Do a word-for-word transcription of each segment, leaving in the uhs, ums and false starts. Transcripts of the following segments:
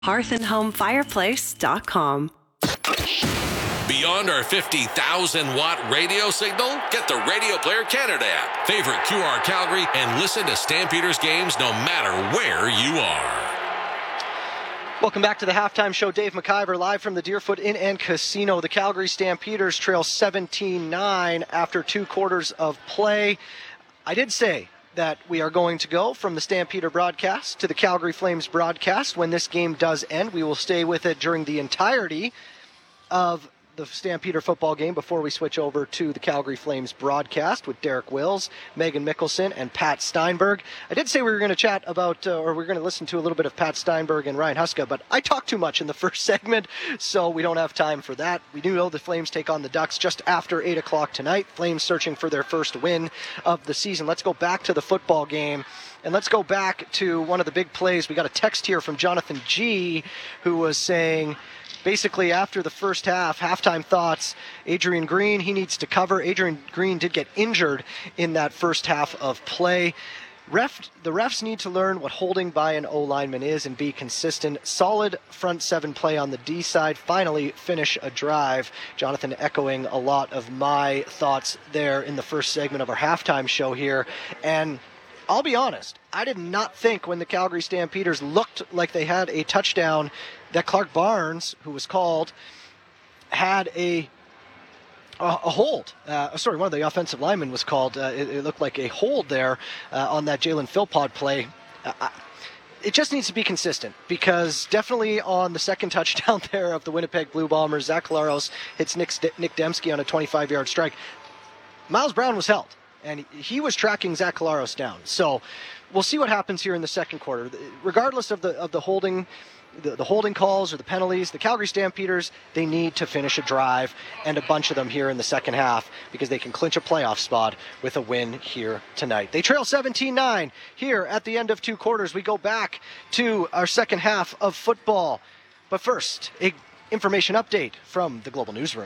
hearth and home fireplace dot com. Beyond our fifty thousand watt radio signal, get the Radio Player Canada app. Favorite Q R Calgary and listen to Stampeders games no matter where you are. Welcome back to the Halftime Show. Dave McIver live from the Deerfoot Inn and Casino. The Calgary Stampeders trail seventeen nine after two quarters of play. I did say that we are going to go from the Stampeder broadcast to the Calgary Flames broadcast. When this game does end, we will stay with it during the entirety of the Stampeder football game before we switch over to the Calgary Flames broadcast with Derek Wills, Megan Mickelson, and Pat Steinberg. I did say we were going to chat about, uh, or we we're going to listen to a little bit of Pat Steinberg and Ryan Huska, but I talked too much in the first segment, so we don't have time for that. We do know the Flames take on the Ducks just after eight o'clock tonight. Flames searching for their first win of the season. Let's go back to the football game. And let's go back to one of the big plays. We got a text here from Jonathan G., who was saying, basically, after the first half, halftime thoughts, Adrian Green, he needs to cover. Adrian Green did get injured in that first half of play. Ref, the refs need to learn what holding by an O-lineman is and be consistent. Solid front seven play on the D side. Finally finish a drive. Jonathan echoing a lot of my thoughts there in the first segment of our halftime show here. And I'll be honest, I did not think when the Calgary Stampeders looked like they had a touchdown that Clark Barnes, who was called, had a a, a hold. Uh, sorry, one of the offensive linemen was called. Uh, it, it looked like a hold there uh, on that Jalen Philpott play. Uh, I, it just needs to be consistent, because definitely on the second touchdown there of the Winnipeg Blue Bombers, Zach Collaros hits Nick, Nick Dembski on a twenty-five-yard strike. Miles Brown was held, and he was tracking Zach Collaros down. So we'll see what happens here in the second quarter. Regardless of the of the holding, the, the holding calls or the penalties, the Calgary Stampeders, they need to finish a drive, and a bunch of them here in the second half, because they can clinch a playoff spot with a win here tonight. They trail seventeen nine here at the end of two quarters. We go back to our second half of football. But first, a information update from the Global Newsroom.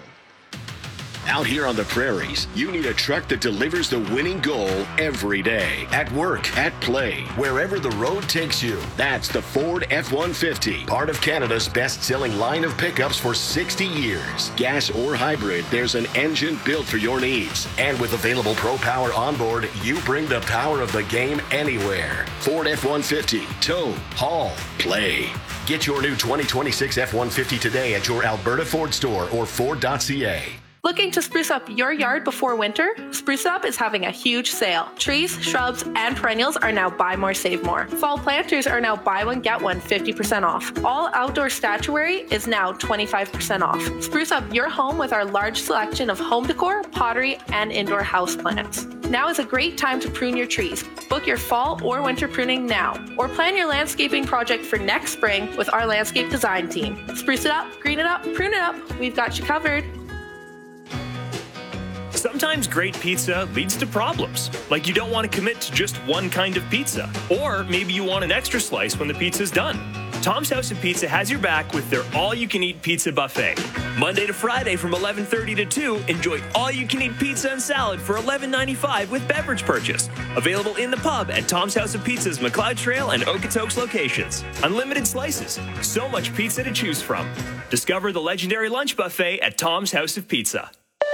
Out here on the prairies, you need a truck that delivers the winning goal every day. At work, at play, wherever the road takes you. That's the Ford F one fifty, part of Canada's best-selling line of pickups for sixty years. Gas or hybrid, there's an engine built for your needs. And with available Pro Power onboard, you bring the power of the game anywhere. Ford F one fifty, tow, haul, play. Get your new twenty twenty-six F one fifty today at your Alberta Ford store or Ford dot C A. Looking to spruce up your yard before winter? Spruce Up is having a huge sale. Trees, shrubs, and perennials are now buy more, save more. Fall planters are now buy one, get one fifty percent off. All outdoor statuary is now twenty-five percent off. Spruce up your home with our large selection of home decor, pottery, and indoor house plants. Now is a great time to prune your trees. Book your fall or winter pruning now, or plan your landscaping project for next spring with our landscape design team. Spruce it up, green it up, prune it up. We've got you covered. Sometimes great pizza leads to problems, like you don't want to commit to just one kind of pizza, or maybe you want an extra slice when the pizza's done. Tom's House of Pizza has your back with their all-you-can-eat pizza buffet. Monday to Friday from eleven thirty to two, enjoy all-you-can-eat pizza and salad for eleven ninety-five with beverage purchase. Available in the pub at Tom's House of Pizza's McLeod Trail and Okotoks locations. Unlimited slices, so much pizza to choose from. Discover the legendary lunch buffet at Tom's House of Pizza.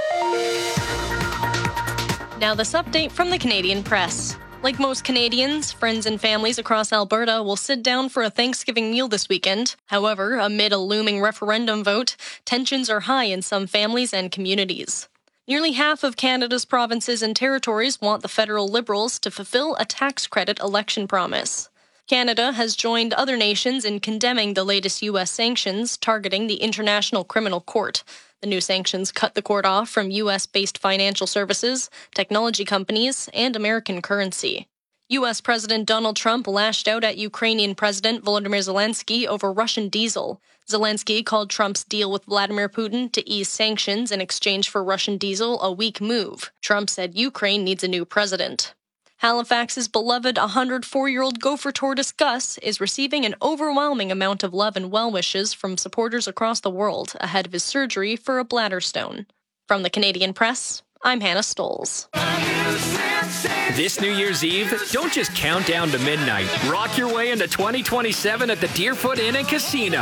Now this update from the Canadian Press. Like most Canadians, friends and families across Alberta will sit down for a Thanksgiving meal this weekend. However, amid a looming referendum vote, tensions are high in some families and communities. Nearly half of Canada's provinces and territories want the federal Liberals to fulfill a tax credit election promise. Canada has joined other nations in condemning the latest U S sanctions targeting the International Criminal Court. The new sanctions cut the court off from U S-based financial services, technology companies, and American currency. U S President Donald Trump lashed out at Ukrainian President Volodymyr Zelensky over Russian diesel. Zelensky called Trump's deal with Vladimir Putin to ease sanctions in exchange for Russian diesel a weak move. Trump said Ukraine needs a new president. Halifax's beloved one hundred four-year-old Gopher tortoise Gus is receiving an overwhelming amount of love and well wishes from supporters across the world ahead of his surgery for a bladder stone. From the Canadian Press, I'm Hannah Stolz. This New Year's Eve, don't just count down to midnight. Rock your way into twenty twenty-seven at the Deerfoot Inn and Casino.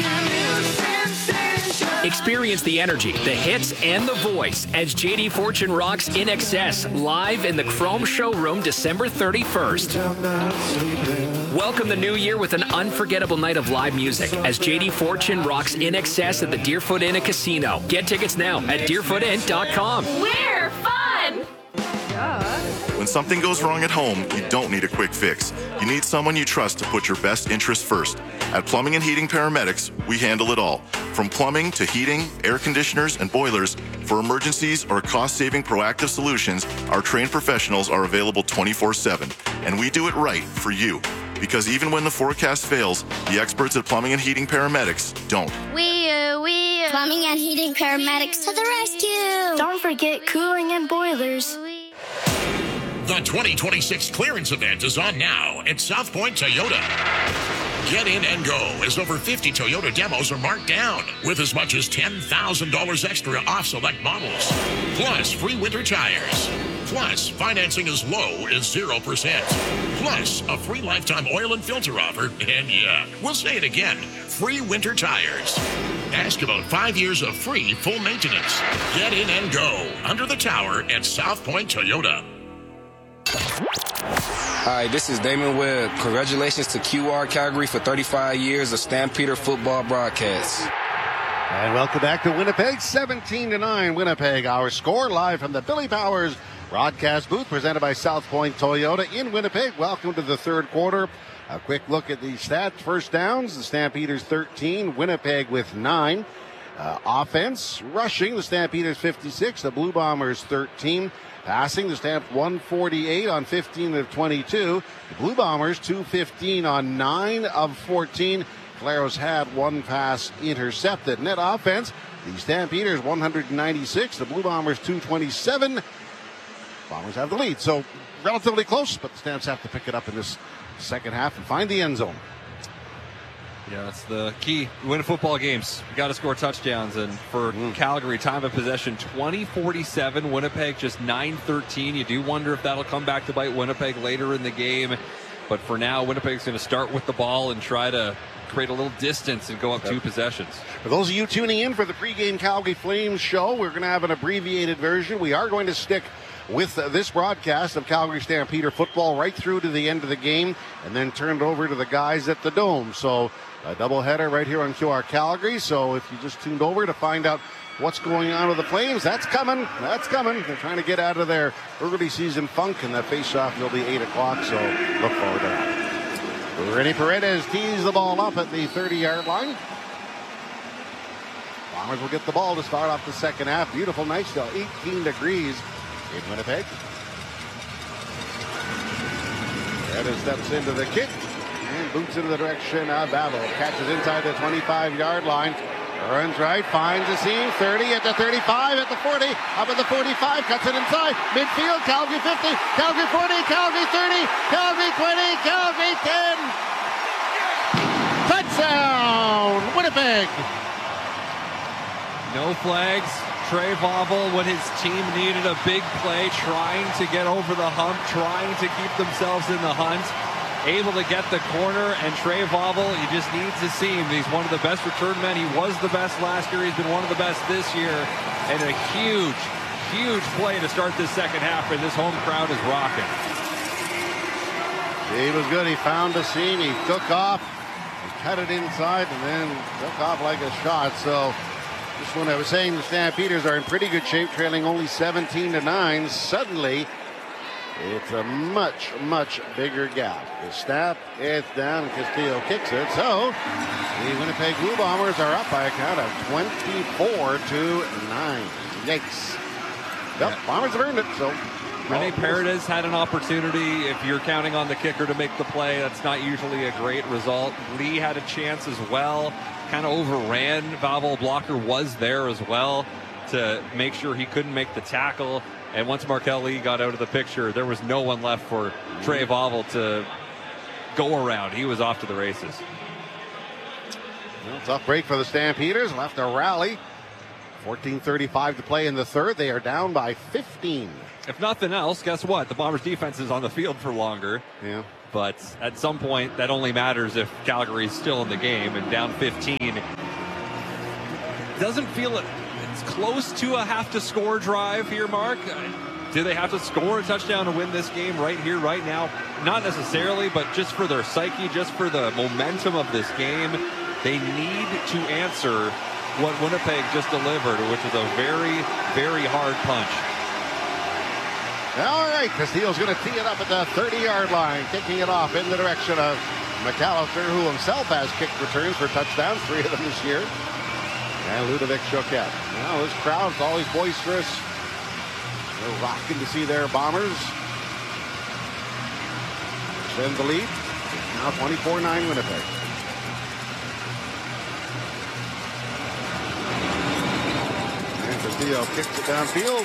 Experience the energy, the hits, and the voice as J D Fortune rocks In Excess live in the Chrome Showroom December thirty-first. Welcome the new year with an unforgettable night of live music as J D Fortune rocks In Excess at the Deerfoot Inn and Casino. Get tickets now at deerfoot inn dot com. We're fun! When something goes wrong at home, you don't need a quick fix. You need someone you trust to put your best interests first. At Plumbing and Heating Paramedics, we handle it all. From plumbing to heating, air conditioners, and boilers, for emergencies or cost-saving proactive solutions, our trained professionals are available twenty-four seven. And we do it right for you. Because even when the forecast fails, the experts at Plumbing and Heating Paramedics don't. We, uh, we, uh, Plumbing and Heating Paramedics to the rescue! Don't forget cooling and boilers. The twenty twenty-six clearance event is on now at South Point Toyota. Get in and go as over fifty Toyota demos are marked down with as much as ten thousand dollars extra off select models. Plus free winter tires. Plus financing as low as zero percent. Plus a free lifetime oil and filter offer. And yeah, we'll say it again, free winter tires. Ask about five years of free full maintenance. Get in and go under the tower at South Point Toyota. Hi, this is Damon Webb. Congratulations to Q R Calgary for thirty-five years of Stampeder football broadcasts. And welcome back to Winnipeg, seventeen to nine. Winnipeg, our score live from the Billy Powers broadcast booth presented by South Point Toyota in Winnipeg. Welcome to the third quarter. A quick look at the stats. First downs, the Stampeders thirteen, Winnipeg with nine. Uh, offense, rushing, the Stampeders fifty-six, the Blue Bombers thirteen. Passing, the Stamps one forty-eight on fifteen of twenty-two. The Blue Bombers two fifteen on nine of fourteen. Claros had one pass intercepted. Net offense, the Stampeders one ninety-six, the Blue Bombers two twenty-seven. Bombers have the lead, so relatively close, but the Stamps have to pick it up in this second half and find the end zone. Yeah, that's the key. Win football games. You got to score touchdowns. And for mm. Calgary, time of possession twenty forty-seven. Winnipeg just nine thirteen. You do wonder if that'll come back to bite Winnipeg later in the game. But for now, Winnipeg's going to start with the ball and try to create a little distance and go up yep. two possessions. For those of you tuning in for the pregame Calgary Flames show, we're going to have an abbreviated version. We are going to stick with uh, this broadcast of Calgary Stampeder football right through to the end of the game and then turn it over to the guys at the Dome. So a doubleheader right here on Q R Calgary. So if you just tuned over to find out what's going on with the Flames, that's coming. That's coming. They're trying to get out of their early season funk, and that face-off will be eight o'clock, so look forward to that. Rennie Paredes tees the ball up at the thirty-yard line. Bombers will get the ball to start off the second half. Beautiful night still, eighteen degrees in Winnipeg. Paredes steps into the kick. And boots into the direction of Babel. Catches inside the twenty-five-yard line. Runs right, finds the seam. thirty at the thirty-five, at the forty, up at the forty-five, cuts it inside. Midfield, Calgary fifty, Calgary forty, Calgary thirty, Calgary twenty, Calgary ten. Touchdown, Winnipeg. No flags. Trey Vauvel, when his team needed a big play, trying to get over the hump, trying to keep themselves in the hunt. Able to get the corner, and Trey Vauvel, he just needs to see him. He's one of the best return men. He was the best last year. He's been one of the best this year. And a huge, huge play to start this second half, and this home crowd is rocking. He was good. He found the seam. He took off. He cut it inside and then took off like a shot. So just when I was saying the Stampeders are in pretty good shape, trailing only seventeen to nine, suddenly it's a much, much bigger gap. The snap, it's down, and Castillo kicks it. So the Winnipeg Blue Bombers are up by a count of twenty-four to nine. Yikes. Yep, yeah. Bombers have earned it. So Rennie Paredes had an opportunity. If you're counting on the kicker to make the play, that's not usually a great result. Lee had a chance as well. Kind of overran. Vauvel. Blocker was there as well to make sure he couldn't make the tackle. And once Markel Lee got out of the picture, there was no one left for Trey Vauvel to go around. He was off to the races. Well, tough break for the Stampeders. Left a rally fourteen thirty-five to play in the third. They are down by fifteen. If nothing else, guess what? The Bombers' defense is on the field for longer. Yeah. But at some point, that only matters if Calgary's still in the game and down fifteen. Doesn't feel it. It's close to a have-to-score drive here, Mark. Do they have to score a touchdown to win this game right here, right now? Not necessarily, but just for their psyche, just for the momentum of this game, they need to answer what Winnipeg just delivered, which is a very, very hard punch. All right, Castillo's going to tee it up at the thirty-yard line, kicking it off in the direction of McAllister, who himself has kicked returns for touchdowns, three of them this year. And Ludovic Choquette. Now, this crowd's always boisterous. They're rocking to see their Bombers extend the lead. Now twenty-four nine Winnipeg. And Castillo kicks it downfield.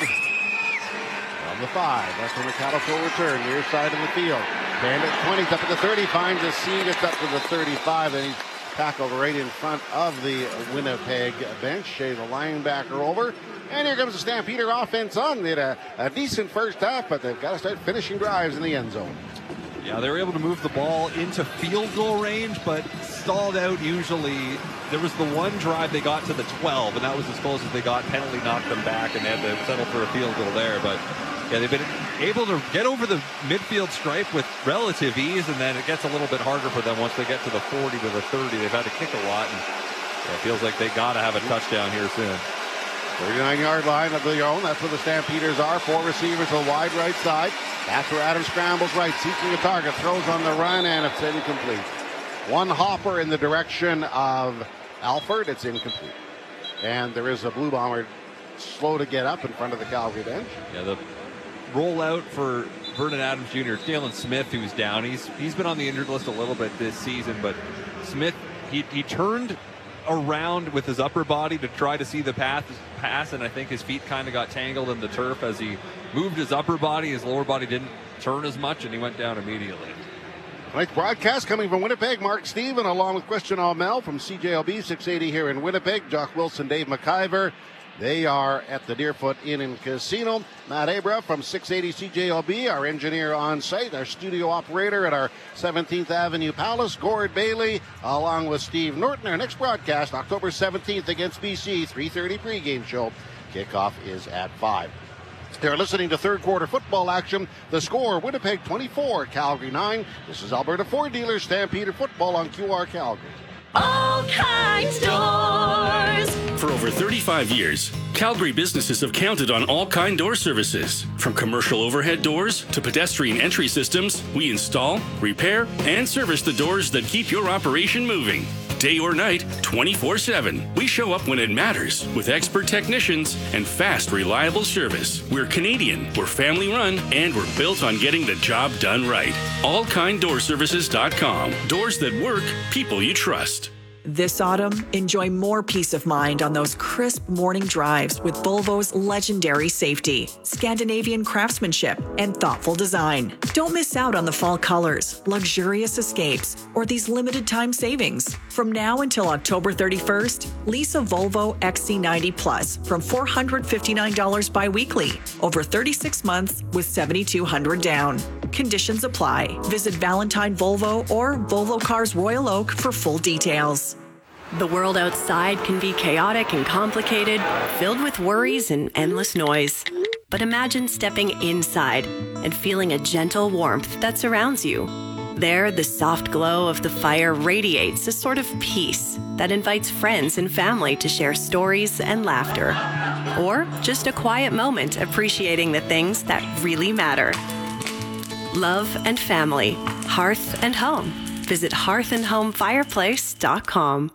On the five. That's when McAllister will return. Near side of the field. Bandit twenty up at the thirty. Finds a seam. Gets up to the thirty-five. And he's tackled right in front of the Winnipeg bench. Shea, the linebacker, over. And here comes the Stampeder offense on. They had a, a decent first half, but they've got to start finishing drives in the end zone. Yeah, they were able to move the ball into field goal range, but stalled out usually. There was the one drive they got to the twelve, and that was as close as they got. Penalty knocked them back, and they had to settle for a field goal there. But yeah, they've been able to get over the midfield stripe with relative ease, and then it gets a little bit harder for them once they get to the forty to the thirty. They've had to kick a lot, and yeah, it feels like they got to have a touchdown here soon. thirty-nine-yard line of their own. That's where the Stampeders are. Four receivers to the wide right side. That's where Adams scrambles right, seeking a target. Throws on the run, and it's incomplete. One hopper in the direction of Alford. It's incomplete. And there is a Blue Bomber slow to get up in front of the Calgary bench. Yeah, the rollout for Vernon Adams Junior Jalen Smith, who's down. He's he's been on the injured list a little bit this season, but Smith, he, he turned around with his upper body to try to see the path pass, and I think his feet kind of got tangled in the turf as he moved his upper body. His lower body didn't turn as much, and he went down immediately. Tonight's broadcast coming from Winnipeg, Mark Stephen, along with Christian Almel from C J L B six eighty here in Winnipeg. Jock Wilson, Dave McIver. They are at the Deerfoot Inn and Casino. Matt Abra from six eighty C J L B, our engineer on site, our studio operator at our seventeenth Avenue Palace, Gord Bailey, along with Steve Norton. Our next broadcast, October seventeenth against B C, three thirty pregame show. Kickoff is at five. They're listening to third quarter football action. The score, Winnipeg twenty-four, Calgary nine. This is Alberta Ford Dealers Stampeder Football on Q R Calgary. All Kinds Doors. For over thirty-five years, Calgary businesses have counted on All Kind Door services. From commercial overhead doors to pedestrian entry systems, we install, repair, and service the doors that keep your operation moving. Day or night, twenty-four seven. We show up when it matters with expert technicians and fast, reliable service. We're Canadian, we're family run, and we're built on getting the job done right. all kind door services dot com. Doors that work, people you trust. This autumn, enjoy more peace of mind on those crisp morning drives with Volvo's legendary safety, Scandinavian craftsmanship, and thoughtful design. Don't miss out on the fall colors, luxurious escapes, or these limited time savings. From now until October thirty-first, lease a Volvo X C ninety Plus from four hundred fifty-nine dollars bi-weekly, over thirty-six months with seven thousand two hundred dollars down. Conditions apply. Visit Valentine Volvo or Volvo Cars Royal Oak for full details. The world outside can be chaotic and complicated, filled with worries and endless noise. But imagine stepping inside and feeling a gentle warmth that surrounds you. There, the soft glow of the fire radiates a sort of peace that invites friends and family to share stories and laughter. Or just a quiet moment appreciating the things that really matter. Love and family, hearth and home. Visit hearth and home fireplace dot com.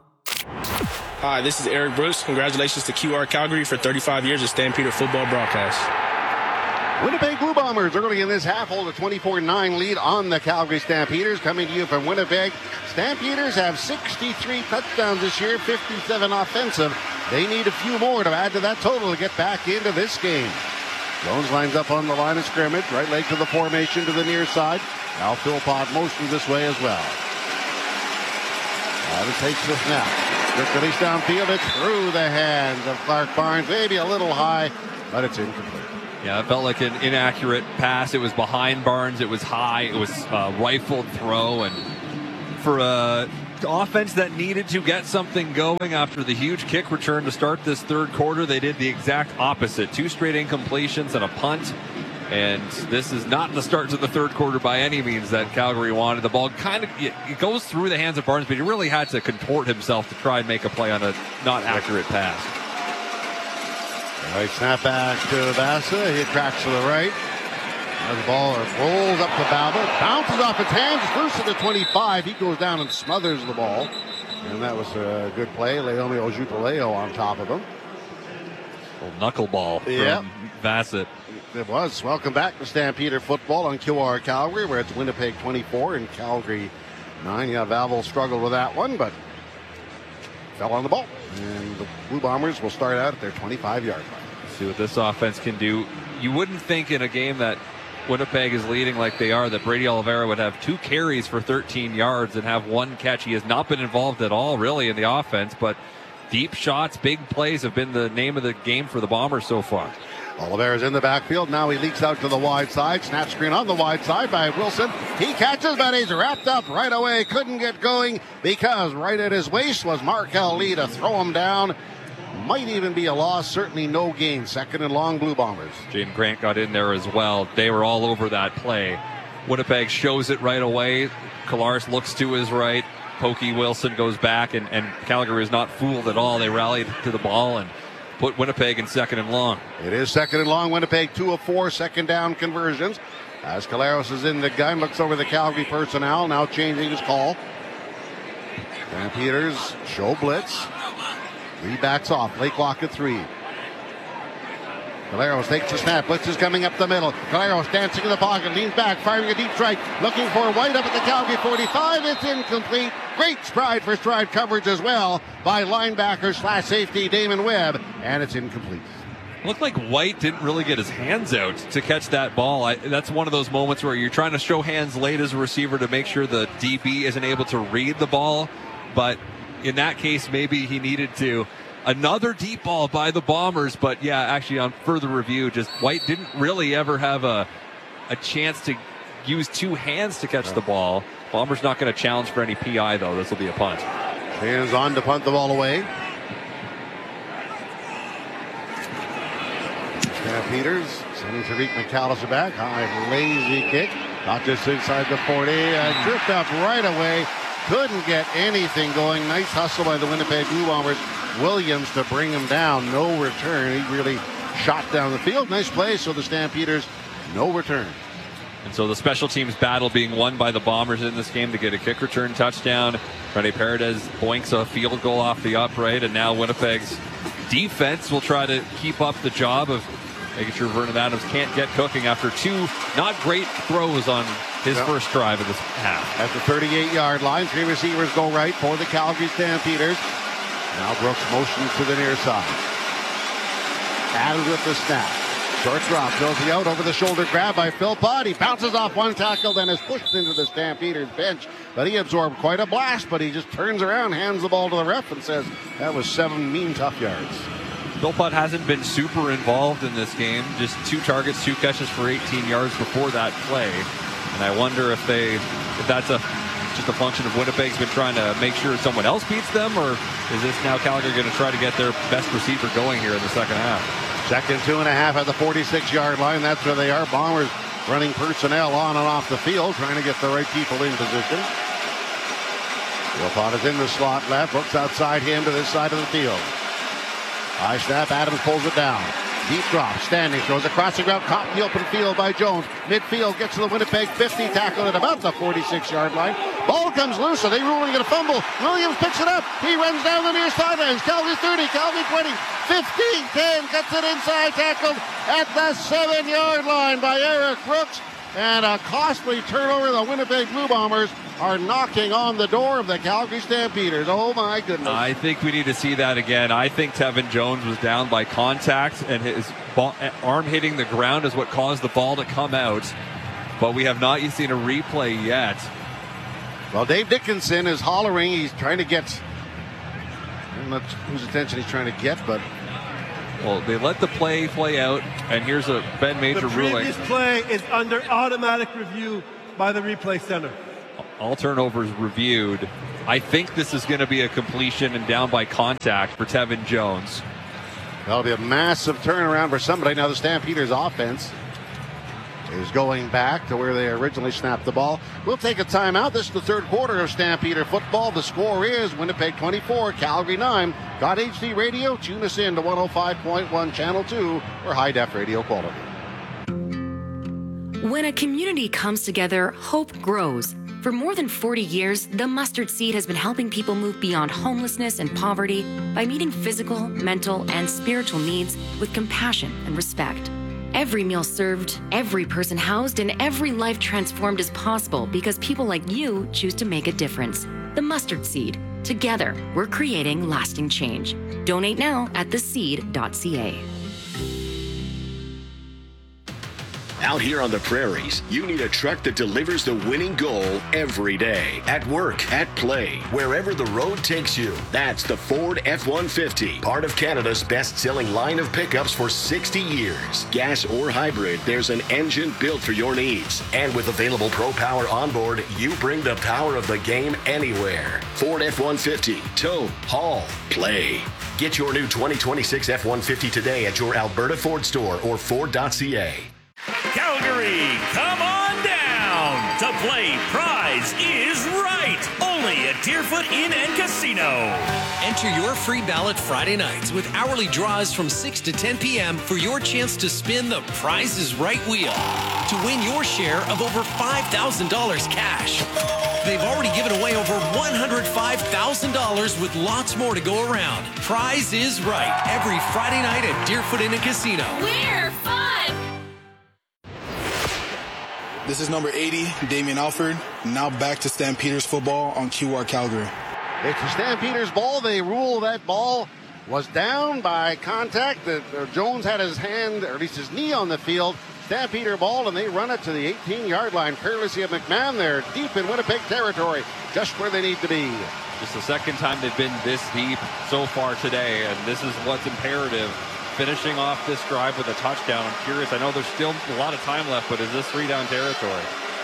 Hi, this is Eric Brooks. Congratulations to Q R Calgary for thirty-five years of Stampeder football broadcast. Winnipeg Blue Bombers early in this half hold a twenty-four nine lead on the Calgary Stampeders. Coming to you from Winnipeg, Stampeders have sixty-three touchdowns this year, fifty-seven offensive. They need a few more to add to that total to get back into this game. Jones lines up on the line of scrimmage, right leg to the formation to the near side. Al Philpott motions this way as well. Adams takes the snap. Quick release downfield. It's through the hands of Clark Barnes. Maybe a little high, but it's incomplete. Yeah, it felt like an inaccurate pass. It was behind Barnes. It was high. It was a rifled throw. And for a offense that needed to get something going after the huge kick return to start this third quarter, they did the exact opposite. Two straight incompletions and a punt. And this is not the start to the third quarter by any means that Calgary wanted. The ball kind of it goes through the hands of Barnes, but he really had to contort himself to try and make a play on a not accurate pass. All right, snap back to Vasa. He tracks to the right. As the ball rolls up to Babel, bounces off its hands, loose at the twenty-five. He goes down and smothers the ball. And that was a good play. Leomi Ojutoleo on top of him. Little knuckleball from yep. Bassett. It was. Welcome back to Stampeder Football on Q R Calgary, where it's Winnipeg twenty-four and Calgary nine. Yeah, Babel struggled with that one, but fell on the ball. And the Blue Bombers will start out at their twenty-five-yard line. See what this offense can do. You wouldn't think in a game that Winnipeg is leading like they are that Brady Oliveira would have two carries for thirteen yards and have one catch. He has not been involved at all really in the offense, but deep shots, big plays have been the name of the game for the Bombers so far. Oliveira's in the backfield. Now he leaks out to the wide side. Snap screen on the wide side by Wilson. He catches, but he's wrapped up right away. Couldn't get going because right at his waist was Markel Lee to throw him down. Might even be a loss. Certainly no gain. Second and long, Blue Bombers. Jaden Grant got in there as well. They were all over that play. Winnipeg shows it right away. Kolaris looks to his right. Pokey Wilson goes back, and, and Calgary is not fooled at all. They rallied to the ball and put Winnipeg in second and long. It is second and long. Winnipeg two of four second down conversions. As Kolaris is in the gun, looks over the Calgary personnel, now changing his call. And Peters show blitz. Lee backs off. Play clock at three. Caleros takes the snap. Blitz is coming up the middle. Caleros dancing in the pocket. Leans back. Firing a deep strike. Looking for White up at the Calgary forty-five. It's incomplete. Great stride for stride coverage as well by linebacker slash safety Damon Webb. And it's incomplete. Looked like White didn't really get his hands out to catch that ball. I, that's one of those moments where you're trying to show hands late as a receiver to make sure the D B isn't able to read the ball. But in that case, maybe he needed to. Another deep ball by the Bombers, but yeah, actually on further review, just White didn't really ever have a a chance to use two hands to catch the ball. Bombers not going to challenge for any P I, though. This will be a punt. Hands on to punt the ball away. Stan Peters sending Tariq McAllister back. High, lazy kick. Not just inside the forty. Uh, tripped up right away. Couldn't get anything going. Nice hustle by the Winnipeg Blue Bombers. Williams to bring him down. No return. He really shot down the field. Nice play. So the Stampeders, no return. And so the special teams battle being won by the Bombers in this game to get a kick return touchdown. Rene Paredes boinks a field goal off the upright. And now Winnipeg's defense will try to keep up the job of making sure Vernon Adams can't get cooking after two not great throws on his no. first drive of this half. At the thirty-eight-yard line, three receivers go right for the Calgary Stampeders. Now Brooks motions to the near side. Adams with the snap. Short drop, Josie out over the shoulder grab by Philpott. He bounces off one tackle, then is pushed into the Stampeders bench. But he absorbed quite a blast, but he just turns around, hands the ball to the ref, and says that was seven mean tough yards. Philpott hasn't been super involved in this game. Just two targets, two catches for eighteen yards before that play. And I wonder if they, if that's a just a function of Winnipeg's been trying to make sure someone else beats them, or is this now Calgary going to try to get their best receiver going here in the second half? Second two and a half at the forty-six-yard line. That's where they are. Bombers running personnel on and off the field, trying to get the right people in position. Philpott is in the slot left. Brooks outside him to this side of the field. High snap. Adams pulls it down. Deep drop. Standing throws a crossing route. Caught in the open field by Jones. Midfield gets to the Winnipeg fifty. Tackled at about the forty-six-yard line. Ball comes loose. Are they ruling it a fumble? Williams picks it up. He runs down the near sidelines. Calgary thirty. Calgary twenty. fifteen. ten. Gets it inside. Tackled at the seven-yard line by Eric Brooks. And a costly turnover. The Winnipeg Blue Bombers are knocking on the door of the Calgary Stampeders. Oh, my goodness. I think we need to see that again. I think Tevin Jones was down by contact, and his ball, arm hitting the ground is what caused the ball to come out. But we have not seen a replay yet. Well, Dave Dickinson is hollering. He's trying to get I'm not whose attention he's trying to get, but well, they let the play play out, and here's a Ben Major the ruling. The previous play is under automatic review by the replay center. All turnovers reviewed. I think this is going to be a completion and down by contact for Tevin Jones. That'll be a massive turnaround for somebody. Now the Stampeders offense is going back to where they originally snapped the ball. We'll take a timeout. This is the third quarter of Stampeder football. The score is Winnipeg twenty-four, Calgary nine. Got H D radio? Tune us in to one oh five point one Channel two for high-def radio quality. When a community comes together, hope grows. For more than forty years, the Mustard Seed has been helping people move beyond homelessness and poverty by meeting physical, mental, and spiritual needs with compassion and respect. Every meal served, every person housed, and every life transformed is possible because people like you choose to make a difference. The Mustard Seed. Together, we're creating lasting change. Donate now at the seed dot c a. Out here on the prairies, you need a truck that delivers the winning goal every day. At work, at play, wherever the road takes you. That's the Ford F one fifty, part of Canada's best-selling line of pickups for sixty years. Gas or hybrid, there's an engine built for your needs. And with available Pro Power onboard, you bring the power of the game anywhere. Ford F one fifty, tow, haul, play. Get your new twenty twenty-six F one fifty today at your Alberta Ford store or Ford dot c a. Calgary, come on down to play Prize is Right, only at Deerfoot Inn and Casino. Enter your free ballot Friday nights with hourly draws from six to ten p.m. for your chance to spin the Prize is Right wheel to win your share of over five thousand dollars cash. They've already given away over one hundred five thousand dollars with lots more to go around. Prize is Right, every Friday night at Deerfoot Inn and Casino. We're fun! This is number eighty, Damian Alford. Now back to Stampeders football on Q R Calgary. It's the Stampeders ball. They rule that ball was down by contact. The, uh, Jones had his hand, or at least his knee on the field. Stampeder ball, and they run it to the eighteen-yard line, courtesy of McMahon there, deep in Winnipeg territory, just where they need to be. Just the second time they've been this deep so far today, and this is what's imperative. Finishing off this drive with a touchdown. I'm curious. I know there's still a lot of time left, but is this three-down territory?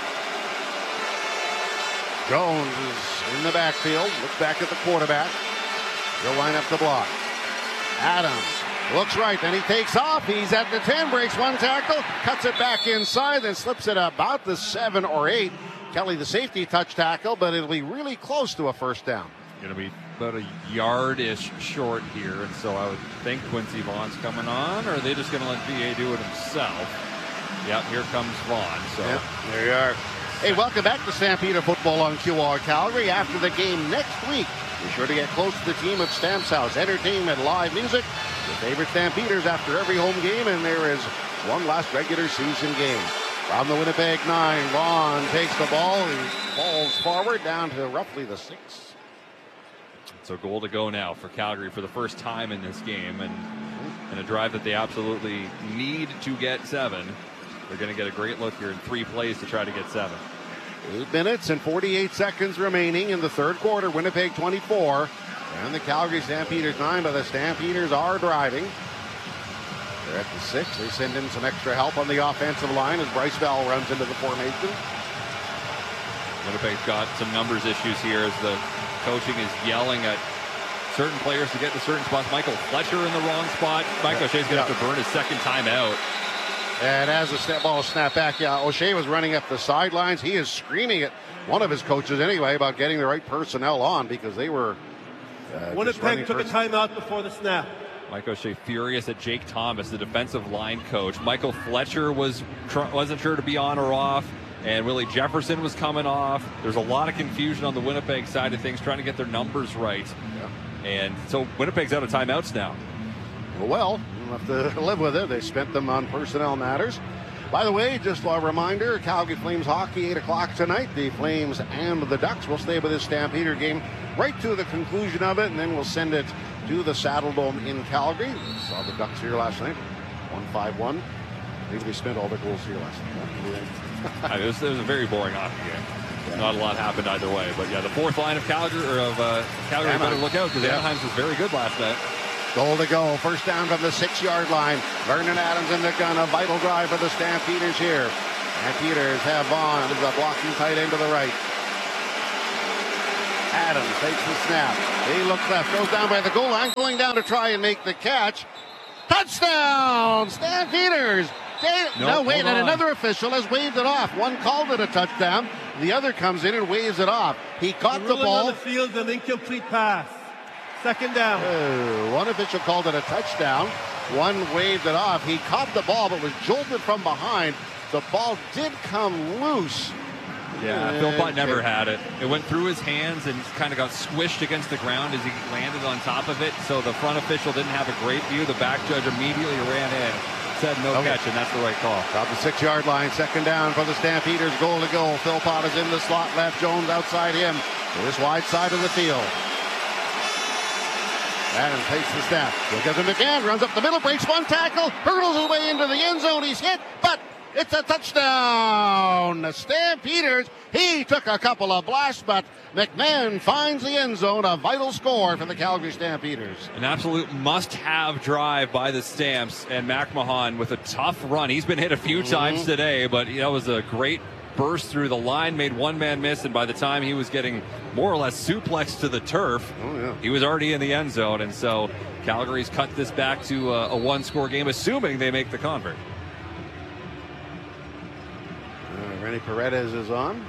Jones is in the backfield. Looks back at the quarterback. He'll line up the block. Adams looks right, then he takes off. He's at the ten, breaks one tackle, cuts it back inside, then slips it about the seven or eight. Kelly, the safety, touch tackle, but it'll be really close to a first down. Going to be about a yard-ish short here, and so I would think Quincy Vaughn's coming on, or are they just going to let V A do it himself? Yep, here comes Vaughn. So yep, there you are. Hey, welcome back to Stampeder Football on Q R Calgary. After the game next week, be sure to get close to the team at Stamps House. Entertainment, live music, your favorite Stampeders after every home game, and there is one last regular season game. From the Winnipeg nine, Vaughn takes the ball. He falls forward down to roughly the six. So goal to go now for Calgary for the first time in this game, and in a drive that they absolutely need to get seven. They're going to get a great look here in three plays to try to get seven. Eight minutes and forty-eight seconds remaining in the third quarter. Winnipeg twenty-four and the Calgary Stampeders nine, but the Stampeders are driving. They're at the six. They send in some extra help on the offensive line as Bryce Bell runs into the formation. Winnipeg's got some numbers issues here as the coaching is yelling at certain players to get to certain spots. Michael Fletcher in the wrong spot. Mike yeah. O'Shea's going to yeah. have to burn his second time out. And as the snap ball snapped back, yeah, O'Shea was running up the sidelines. He is screaming at one of his coaches anyway about getting the right personnel on because they were uh, Winnipeg took a timeout before the snap. Mike O'Shea furious at Jake Thomas, the defensive line coach. Michael Fletcher was tr- wasn't sure to be on or off. And Willie Jefferson was coming off. There's a lot of confusion on the Winnipeg side of things, trying to get their numbers right. Yeah. And so Winnipeg's out of timeouts now. Well, we'll have to live with it. They spent them on personnel matters. By the way, just a reminder, Calgary Flames hockey, eight o'clock tonight. The Flames and the Ducks will stay with this Stampeder game right to the conclusion of it, and then we'll send it to the Saddle Dome in Calgary. We saw the Ducks here last night, one five one. I think we spent all the goals here last night. it, was, it was a very boring hockey game. not a lot happened either way. But yeah, the fourth line of Calgary or of uh, Calgary Anaheim. better look out because Yeah. Anaheim's was very good last night. Goal to go. First down from the six-yard line. Vernon Adams in the gun. A vital drive for the Stampeders here. Stampeders have Vaughn. There's a blocking tight end to the right. Adams takes the snap. He looks left. Goes down by the goal line. Going down to try and make the catch. Touchdown! Stampeders! They, Nope, no, wait, hold and on. another official has waved it off. One called it a touchdown. The other comes in and waves it off. He caught the Ruling ball. on the field, an incomplete pass. Second down. Oh, one official called it a touchdown. One waved it off. He caught the ball, but was jolted from behind. The ball did come loose. Yeah, Uh, Philpott never okay. had it. It went through his hands and kind of got squished against the ground as he landed on top of it. So the front official didn't have a great view. The back judge immediately ran in, said no Okay. catch, and that's the right call. Top the six-yard line, second down for the Stampeders. Goal to go. Philpott is in the slot left. Jones outside him. To this wide side of the field. Adams takes the snap. Look at the McCann. Runs up the middle, breaks one tackle, hurdles his way into the end zone. He's hit, but it's a touchdown. The Stampeders, he took a couple of blasts, but McMahon finds the end zone. A vital score for the Calgary Stampeders. An absolute must-have drive by the Stamps, and McMahon with a tough run. He's been hit a few Mhm. times today, but that was a great burst through the line, made one man miss, and by the time he was getting more or less suplexed to the turf, oh, yeah. he was already in the end zone. And so Calgary's cut this back to a, a one-score game, assuming they make the convert. Uh, Rennie Paredes is on.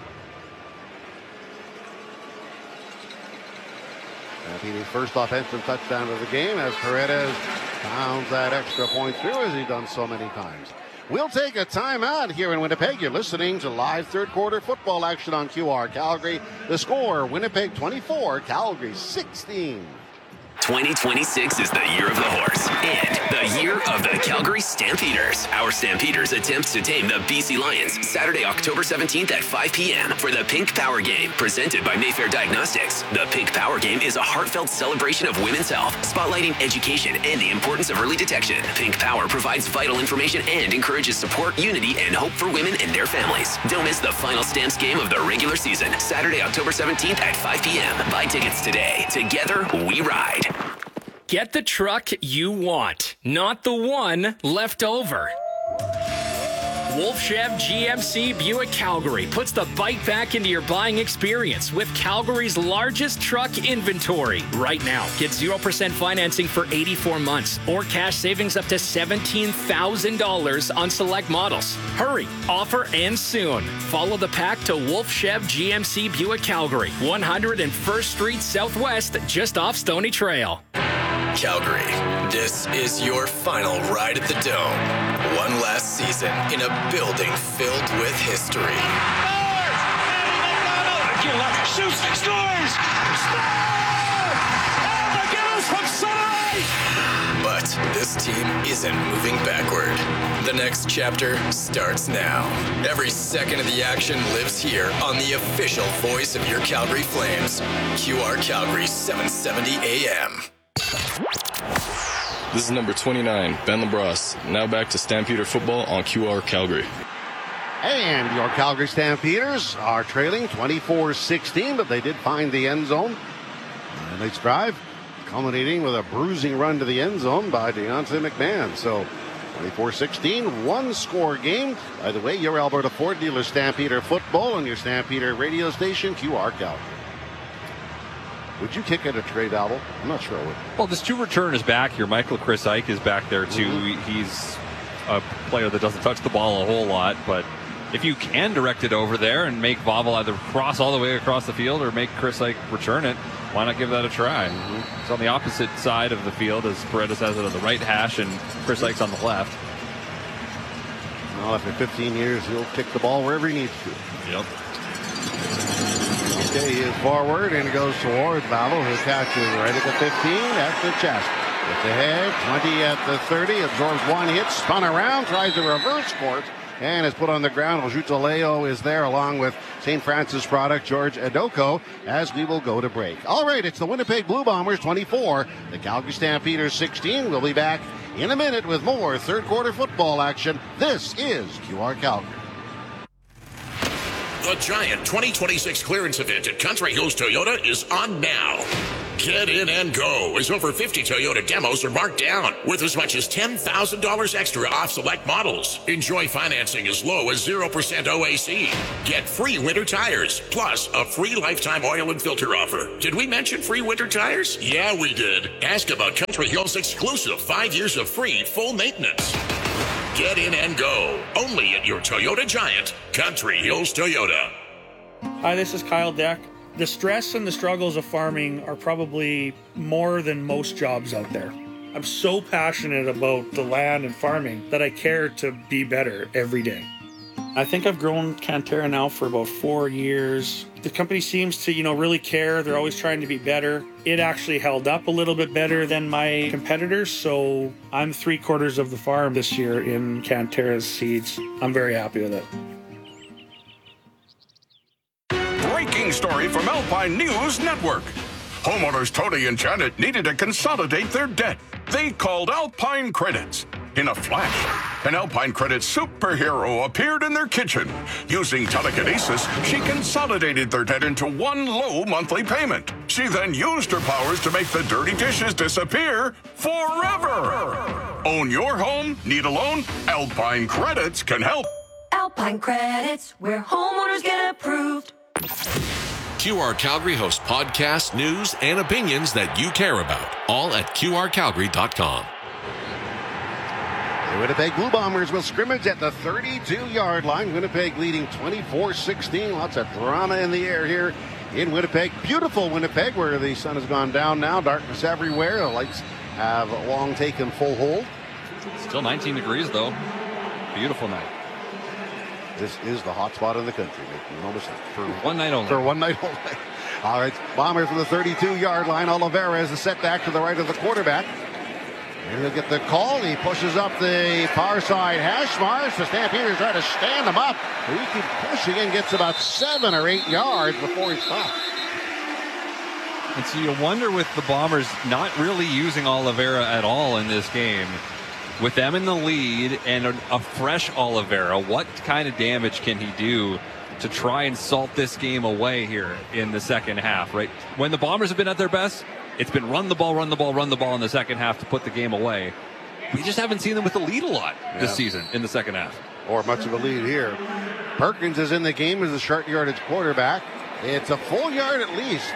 Stampeders' first offensive touchdown of the game as Paredes pounds that extra point through as he's done so many times. We'll take a timeout here in Winnipeg. You're listening to live third quarter football action on Q R Calgary. The score, Winnipeg twenty-four, Calgary sixteen. twenty twenty-six is the year of the horse and the year of the Calgary Stampeders. Our Stampeders attempts to tame the B C Lions Saturday, October seventeenth at five p.m. for the Pink Power Game presented by Mayfair Diagnostics. The Pink Power Game is a heartfelt celebration of women's health, spotlighting education and the importance of early detection. Pink Power provides vital information and encourages support, unity, and hope for women and their families. Don't miss the final Stamps game of the regular season, Saturday, October seventeenth at five p.m. Buy tickets today. Together, we ride. Get the truck you want, not the one left over. Wolf Chev G M C Buick Calgary puts the bike back into your buying experience with Calgary's largest truck inventory. Right now, get zero percent financing for eighty-four months or cash savings up to seventeen thousand dollars on select models. Hurry, offer ends soon. Follow the pack to Wolf Chev G M C Buick Calgary, one hundred first Street Southwest, just off Stony Trail. Calgary, this is your final ride at the Dome. One last season in a building filled with history. Shoots, scores! Oh my goodness, from Sunrise! But this team isn't moving backward. The next chapter starts now. Every second of the action lives here on the official voice of your Calgary Flames. Q R Calgary seven seventy A M. This is number twenty-nine, Ben LaBrosse. Now back to Stampeder football on Q R Calgary. And your Calgary Stampeders are trailing twenty-four sixteen, but they did find the end zone. And nice drive, culminating with a bruising run to the end zone by Deontay McMahon. So twenty-four sixteen, one-score game. By the way, your Alberta Ford dealer Stampeder football on your Stampeder radio station, Q R Calgary. Would you kick at a trade, Albert? I'm not sure I would. Well, there's two returners back here. Michael Chris Ike is back there, too. Mm-hmm. He's a player that doesn't touch the ball a whole lot, but if you can direct it over there and make Vavel either cross all the way across the field or make Chris Ike return it, why not give that a try? Mm-hmm. It's on the opposite side of the field as Paredes has it on the right hash and Chris Ike's on the left. Well, after fifteen years, he'll kick the ball wherever he needs to. Yep. Okay, he is forward and goes towards Vavel, who catches right at the fifteen at the chest. It's ahead, twenty at the thirty, absorbs one hit, spun around, tries to reverse course, and is put on the ground. Ojutoleo is there along with Saint Francis product George Adoko as we will go to break. All right, it's the Winnipeg Blue Bombers twenty-four, the Calgary Stampeders sixteen. We'll be back in a minute with more third quarter football action. This is Q R Calgary. The Giant twenty twenty-six clearance event at Country Hills Toyota is on now. Get in and go as over fifty Toyota demos are marked down with as much as ten thousand dollars extra off select models. Enjoy financing as low as zero percent O A C. Get free winter tires, plus a free lifetime oil and filter offer. Did we mention free winter tires? Yeah, we did. Ask about Country Hills' exclusive five years of free full maintenance. Get in and go. Only at your Toyota Giant, Country Hills Toyota. Hi, this is Kyle Deck. The stress and the struggles of farming are probably more than most jobs out there. I'm so passionate about the land and farming that I care to be better every day. I think I've grown Cantera now for about four years. The company seems to, you know, really care. They're always trying to be better. It actually held up a little bit better than my competitors, so I'm three quarters of the farm this year in Cantera's seeds. I'm very happy with it. Breaking story from Alpine News Network. Homeowners Tony and Janet needed to consolidate their debt. They called Alpine Credits. In a flash, an Alpine Credits superhero appeared in their kitchen. Using telekinesis, she consolidated their debt into one low monthly payment. She then used her powers to make the dirty dishes disappear forever. Own your home? Need a loan? Alpine Credits can help. Alpine Credits, where homeowners get approved. Q R Calgary hosts podcasts, news, and opinions that you care about, all at Q R Calgary dot com. The Winnipeg Blue Bombers will scrimmage at the thirty-two-yard line. Winnipeg leading twenty-four sixteen. Lots of drama in the air here in Winnipeg. Beautiful Winnipeg, where the sun has gone down now. Darkness everywhere. The lights have long taken full hold. Still nineteen degrees, though. Beautiful night. This is the hot spot in the country, making no mistake. For one night only. For one night only. All right, Bombers from the thirty-two-yard line. Oliveira is a setback to the right of the quarterback. And he'll get the call. He pushes up the far side hash marks. The Stampeders try to stand him up. He keeps pushing and gets about seven or eight yards before he stops. And so you wonder with the Bombers not really using Oliveira at all in this game. With them in the lead and a, a fresh Oliveira, what kind of damage can he do to try and salt this game away here in the second half, right? When the Bombers have been at their best, it's been run the ball, run the ball, run the ball in the second half to put the game away. We just haven't seen them with the lead a lot yeah. this season in the second half. Or much of a lead here. Perkins is in the game as a short yardage quarterback. It's a full yard at least.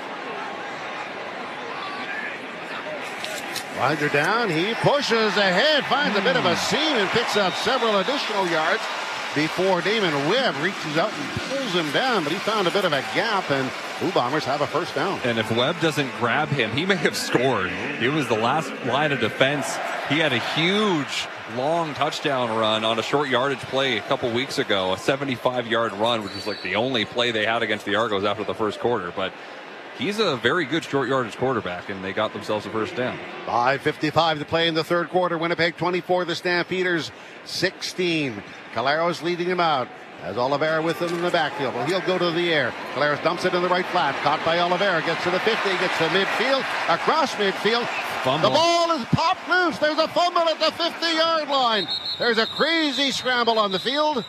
Winder down, he pushes ahead, finds a bit of a seam and picks up several additional yards before Damon Webb reaches out and pulls him down, but he found a bit of a gap, and Blue Bombers have a first down. And if Webb doesn't grab him, he may have scored. It was the last line of defense. He had a huge, long touchdown run on a short yardage play a couple weeks ago, a seventy-five-yard run, which was like the only play they had against the Argos after the first quarter, but he's a very good short yardage quarterback, and they got themselves a first down. five fifty-five to play in the third quarter. Winnipeg twenty-four, the Stampeders sixteen. Caleros leading him out as Oliveira with him in the backfield. Well, he'll go to the air. Caleros dumps it in the right flat. Caught by Oliveira. Gets to the fifty. Gets to midfield. Across midfield. Fumble. The ball is popped loose. There's a fumble at the fifty-yard line. There's a crazy scramble on the field.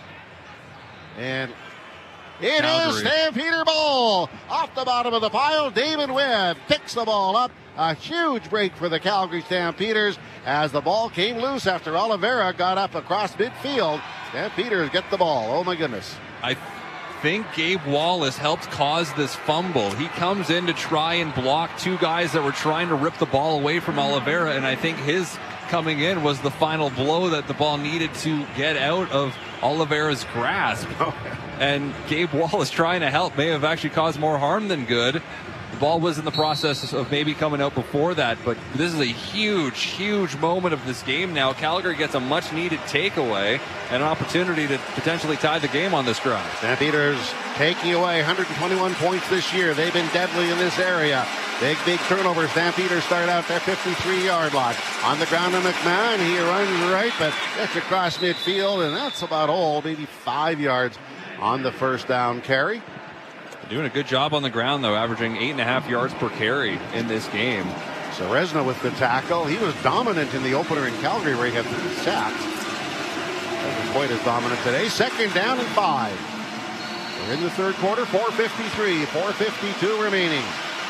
And it Calgary. is Stampeder ball. Off the bottom of the pile, Damon Webb picks the ball up. A huge break for the Calgary Stampeders as the ball came loose after Oliveira got up across midfield. Stampeders get the ball. Oh, my goodness. I think Gabe Wallace helped cause this fumble. He comes in to try and block two guys that were trying to rip the ball away from Oliveira, and I think his coming in was the final blow that the ball needed to get out of Oliveira's grasp. And Gabe Wallace trying to help may have actually caused more harm than good. The ball was in the process of maybe coming out before that, but this is a huge, huge moment of this game now. Calgary gets a much-needed takeaway and an opportunity to potentially tie the game on this drive. Stampeders taking away one hundred twenty-one points this year. They've been deadly in this area. Big, big turnovers. Stampeders start out their fifty-three-yard line. On the ground to McMahon. He runs right, but gets across midfield, and that's about all, maybe five yards on the first down carry. Doing a good job on the ground, though, averaging eight and a half yards per carry in this game. Serezna with the tackle. He was dominant in the opener in Calgary where he had three sacks. Wasn't quite as dominant today. Second down and five. We're in the third quarter, four fifty-three, four fifty-two remaining.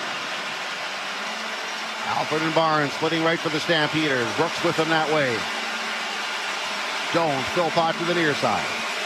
Alford and Barnes splitting right for the Stampeders. Brooks with them that way. Jones, Philpott to the near side.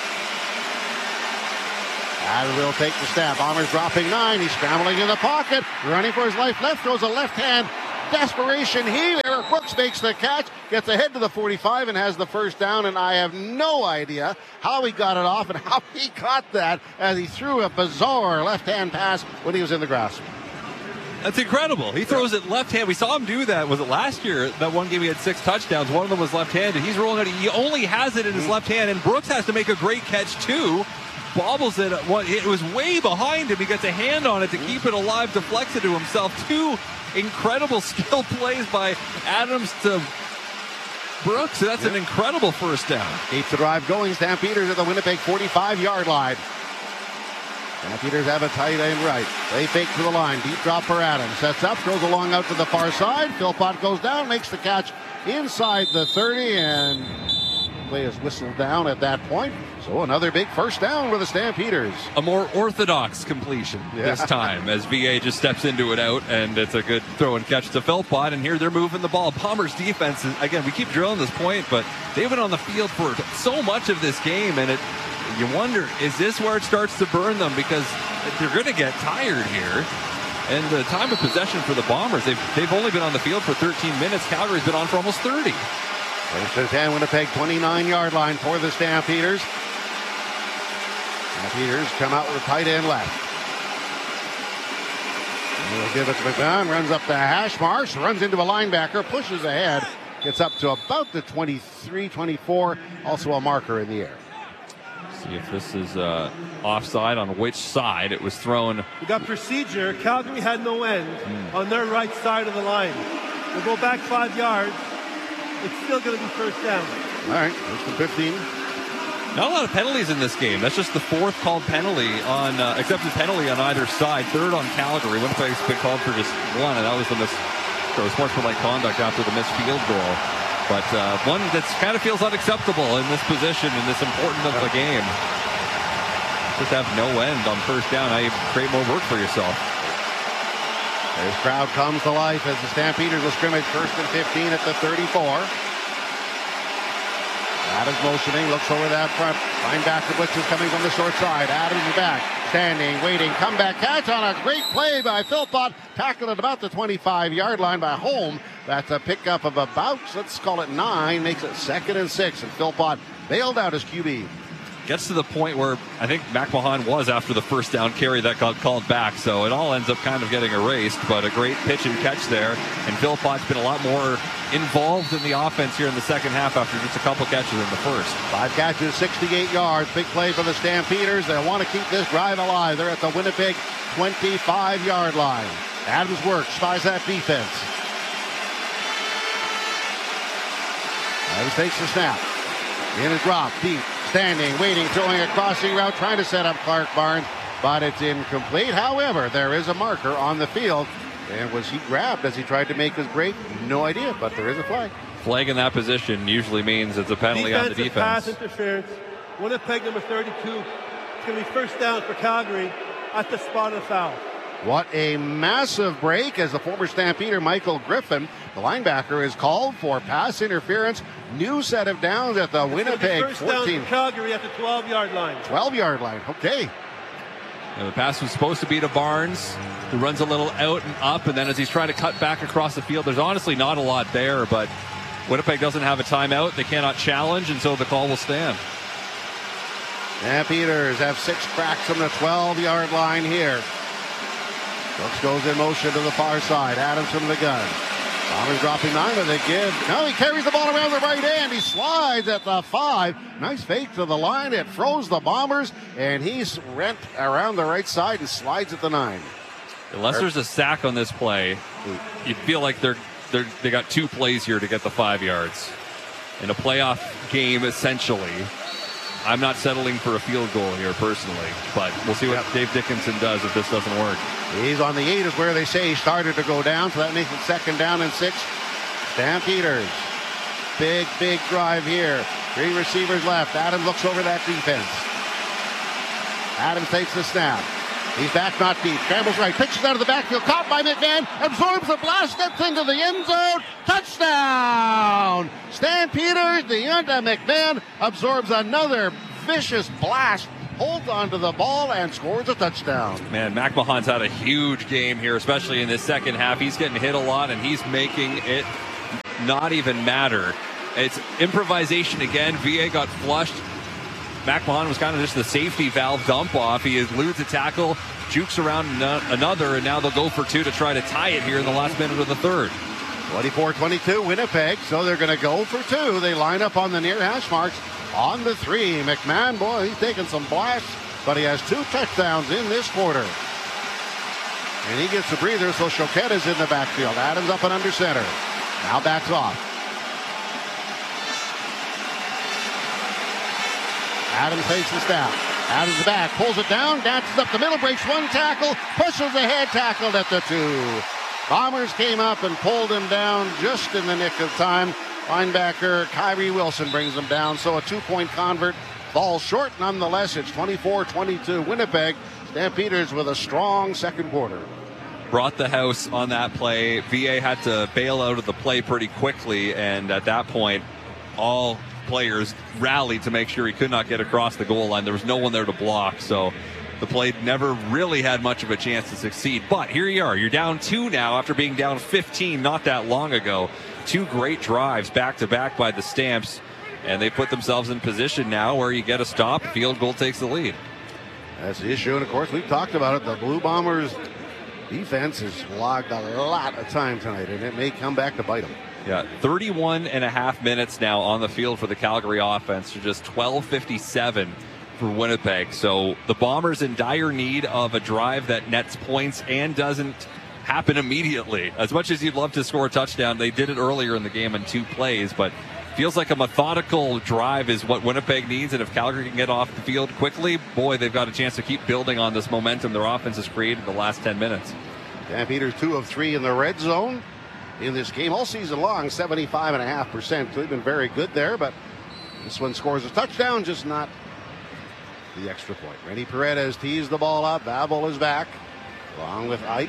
Adams will take the snap. Bombers dropping nine. He's scrambling in the pocket. Running for his life. Left throws a left hand. Desperation here. Eric Brooks makes the catch. Gets ahead to the forty-five and has the first down. And I have no idea how he got it off and how he got that as he threw a bizarre left hand pass when he was in the grasp. That's incredible. He throws it left hand. We saw him do that. Was it last year? That one game he had six touchdowns. One of them was left handed. He's rolling it. He only has it in his left hand. And Brooks has to make a great catch too. Bobbles it. It was way behind him. He gets a hand on it to keep it alive, deflects it to himself. Two incredible skill plays by Adams to Brooks. That's yep. an incredible first down. Keeps the drive going. Stampeders at the Winnipeg forty-five-yard line. Stampeders have a tight end right. They fake to the line. Deep drop for Adams. Sets up, throws along out to the far side. Philpott goes down, makes the catch inside the thirty, and play is whistled down at that point. So another big first down for the Stampeders. A more orthodox completion yeah. this time as V A just steps into it out, and it's a good throw and catch to Philpott, and here they're moving the ball. Bombers defense, is, again, we keep drilling this point, but they've been on the field for so much of this game, and it you wonder, is this where it starts to burn them? Because they're going to get tired here. And the time of possession for the Bombers, they've, they've only been on the field for thirteen minutes. Calgary's been on for almost thirty. First and ten, Winnipeg twenty-nine-yard line for the Stampeders. Stampeders come out with tight end left. They'll give it to McMahon, runs up the hash marks, runs into a linebacker, pushes ahead, gets up to about the twenty-three twenty-four, also a marker in the air. See if this is uh, offside on which side. It was thrown. We got procedure. Calgary had no end mm. on their right side of the line. We'll go back five yards. It's still going to be first down. All right, first and fifteen. Not a lot of penalties in this game. That's just the fourth called penalty on, uh, accepted penalty on either side. Third on Calgary. Winnipeg's been called for just one, and that was the miss. So sportsmanlike conduct after the missed field goal. But uh, one that kind of feels unacceptable in this position, in this important of the game. Just have no end on first down. Now you create more work for yourself. This crowd comes to life as the Stampeders will scrimmage first and fifteen at the thirty-four. Adams motioning, looks over that front. Linebacker blitz is coming from the short side. Adams is back, standing, waiting, comeback catch on a great play by Philpott. Tackled at about the twenty-five-yard line by Holm. That's a pickup of about, let's call it nine, makes it second and six. And Philpott bailed out his Q B. Gets to the point where I think McMahon was after the first down carry that got called back. So it all ends up kind of getting erased, but a great pitch and catch there. And Philpott's been a lot more involved in the offense here in the second half after just a couple catches in the first. Five catches, sixty-eight yards. Big play for the Stampeders. They want to keep this drive alive. They're at the Winnipeg twenty-five-yard line. Adams works, spies that defense. Adams takes the snap. In a drop, deep, standing, waiting, throwing a crossing route, trying to set up Clark Barnes, but it's incomplete. However, there is a marker on the field. And was he grabbed as he tried to make his break? No idea, but there is a flag. Flag in that position usually means it's a penalty on the defense. Pass interference. Winnipeg number thirty-two. It's going to be first down for Calgary at the spot of foul. What a massive break as the former Stampeder Michael Griffin, the linebacker, is called for pass interference. New set of downs at the it's Winnipeg first fourteen. Down for Calgary at the twelve-yard line. twelve-yard line, okay. And the pass was supposed to be to Barnes, who runs a little out and up, and then as he's trying to cut back across the field, there's honestly not a lot there, but Winnipeg doesn't have a timeout. They cannot challenge, and so the call will stand. Stampeders have six cracks from the twelve-yard line here. Brooks goes in motion to the far side. Adams from the gun. Bombers dropping nine, but they give. Now he carries the ball around the right end. He slides at the five. Nice fake to the line. It froze the Bombers, and he's rent around the right side and slides at the nine. Unless there's a sack on this play, you feel like they're, they're they got two plays here to get the five yards. In a playoff game, essentially, I'm not settling for a field goal here personally, but we'll see what yep. Dave Dickinson does if this doesn't work. He's on the eight is where they say he started to go down, so that makes it second down and six. Stampeders. Big, big drive here. Three receivers left. Adams looks over that defense. Adams takes the snap. He's back, not deep. Scrambles right. Pitches out of the backfield. Caught by McMahon. Absorbs the blast. Steps into the end zone. Touchdown! Stampeders. Deonta McMahon absorbs another vicious blast. Holds onto the ball and scores a touchdown. Man, Mac Mahon's had a huge game here, especially in this second half. He's getting hit a lot, and he's making it not even matter. It's improvisation again. V A got flushed. Mac Mahon was kind of just the safety valve dump off. He eludes a tackle, jukes around another, and now they'll go for two to try to tie it here in the last minute of the third. twenty-four twenty-two Winnipeg, so they're going to go for two. They line up on the near hash marks on the three. McMahon, boy, he's taking some blasts, but he has two touchdowns in this quarter. And he gets a breather, so Choquette is in the backfield. Adams up and under center. Now backs off. Adams takes the snap. Adams back, pulls it down, dances up the middle, breaks one tackle, pushes ahead, tackled at the two. Bombers came up and pulled him down just in the nick of time. Linebacker Kyrie Wilson brings him down, so a two-point convert falls short. Nonetheless, it's twenty-four twenty-two Winnipeg. Stampeders with a strong second quarter. Brought the house on that play. V A had to bail out of the play pretty quickly, and at that point, all players rallied to make sure he could not get across the goal line. There was no one there to block, so the play never really had much of a chance to succeed. But here you are. You're down two now after being down fifteen not that long ago. Two great drives back-to-back by the Stamps, and they put themselves in position now where you get a stop, field goal takes the lead. That's the issue, and of course we've talked about it. The Blue Bombers defense has logged a lot of time tonight, and it may come back to bite them. Yeah, thirty-one and a half minutes now on the field for the Calgary offense to just twelve fifty-seven for Winnipeg. So the Bombers in dire need of a drive that nets points and doesn't happen immediately. As much as you'd love to score a touchdown, they did it earlier in the game in two plays, but feels like a methodical drive is what Winnipeg needs, and if Calgary can get off the field quickly, boy, they've got a chance to keep building on this momentum their offense has created the last ten minutes. Stampeders two of three in the red zone in this game all season long, seventy-five point five percent. So they've been very good there, but this one scores a touchdown, just not the extra point. Rennie Paredes tees the ball up. Babel is back, along with Ike.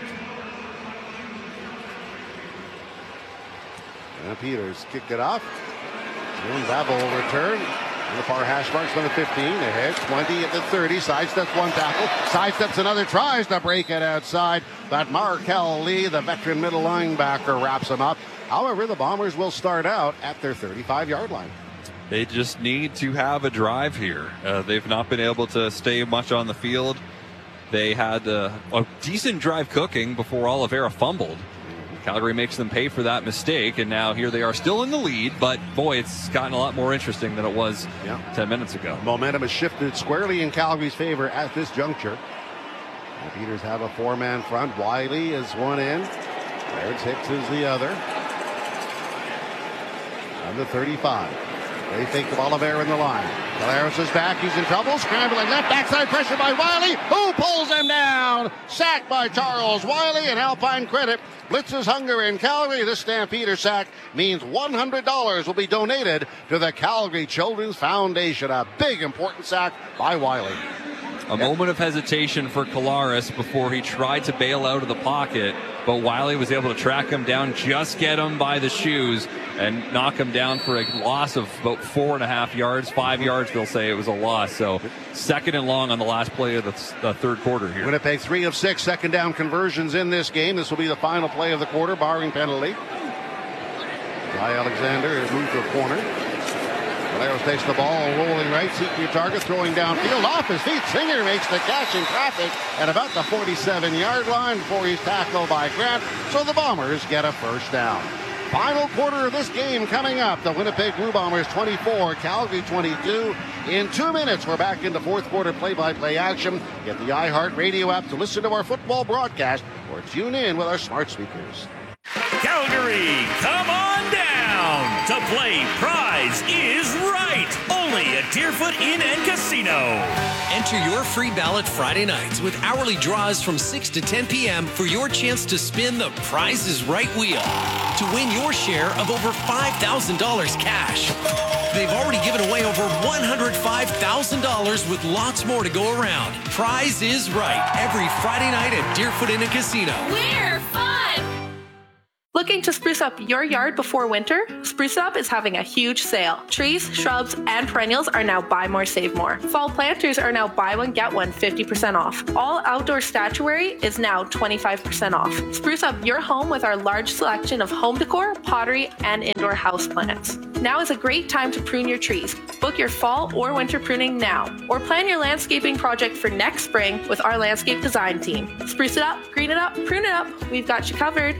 And Peters kick it off. And Babel will return. In the far hash marks on the fifteen. Ahead, twenty at the thirty. Sidesteps one tackle. Sidesteps another. Tries to break it outside. But Markel Lee, the veteran middle linebacker, wraps him up. However, the Bombers will start out at their thirty-five-yard line. They just need to have a drive here. Uh, they've not been able to stay much on the field. They had uh, a decent drive cooking before Oliveira fumbled. Calgary makes them pay for that mistake, and now here they are still in the lead, but boy, it's gotten a lot more interesting than it was yeah. ten minutes ago. Momentum has shifted squarely in Calgary's favor at this juncture. The Peters have a four-man front. Wiley is one end. Clarence Hicks is the other. On the thirty-five. They think of Oliveira in the line. Clarence is back. He's in trouble. Scrambling left. Backside pressure by Wiley. Who pulls him down? Sacked by Charles Wiley, and Alpine Credit blitzes hunger in Calgary. This Stampeder sack means one hundred dollars will be donated to the Calgary Children's Foundation. A big, important sack by Wiley. A moment of hesitation for Collaros before he tried to bail out of the pocket, but Wiley was able to track him down, just get him by the shoes, and knock him down for a loss of about four and a half yards. Five yards, they'll say it was a loss. So second and long on the last play of the, the third quarter here. Winnipeg three of six second down conversions in this game. This will be the final play of the quarter, barring penalty. Guy Alexander is moved to a corner. Valeros takes the ball, rolling right, seeking your target, throwing downfield, off his feet. Singer makes the catch in traffic at about the forty-seven-yard line before he's tackled by Grant. So the Bombers get a first down. Final quarter of this game coming up. The Winnipeg Blue Bombers twenty-four, Calgary twenty-two. In two minutes, we're back into fourth quarter play-by-play action. Get the iHeart Radio app to listen to our football broadcast or tune in with our smart speakers. Calgary, come on down to play Prize is Right. Only at Deerfoot Inn and Casino. Enter your free ballot Friday nights with hourly draws from six to ten p.m. for your chance to spin the Price is Right wheel to win your share of over five thousand dollars cash. They've already given away over one hundred five thousand dollars with lots more to go around. Prize is Right every Friday night at Deerfoot Inn and Casino. We're fun! Looking to spruce up your yard before winter? Spruce Up is having a huge sale. Trees, shrubs, and perennials are now buy more, save more. Fall planters are now buy one, get one fifty percent off. All outdoor statuary is now twenty-five percent off. Spruce up your home with our large selection of home decor, pottery, and indoor houseplants. Now is a great time to prune your trees. Book your fall or winter pruning now, or plan your landscaping project for next spring with our landscape design team. Spruce it up, green it up, prune it up. We've got you covered.